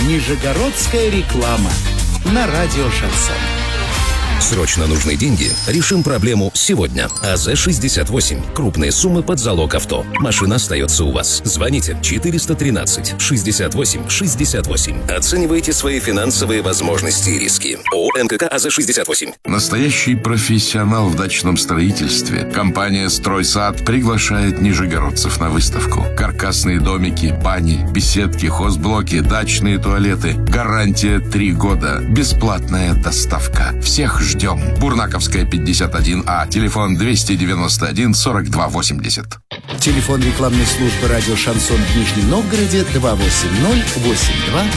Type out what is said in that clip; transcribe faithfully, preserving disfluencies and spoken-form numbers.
Нижегородская реклама на радио «Шансон». Срочно нужны деньги? Решим проблему сегодня. АЗ шестьдесят восемь. Крупные суммы под залог авто. Машина остается у вас. Звоните четыреста тринадцать шестьдесят восемь шестьдесят восемь. Оценивайте свои финансовые возможности и риски. ООО НКК АЗ шестьдесят восемь. Настоящий профессионал в дачном строительстве. Компания «Стройсад» приглашает нижегородцев на выставку. Каркасные домики, бани, беседки, хозблоки, дачные туалеты. Гарантия три года. Бесплатная доставка. Всех ждем. Бурнаковская, пятьдесят один А. Телефон двести девяносто один сорок два восемьдесят. Телефон рекламной службы радио «Шансон» в Нижнем Новгороде два восемь ноль восемь два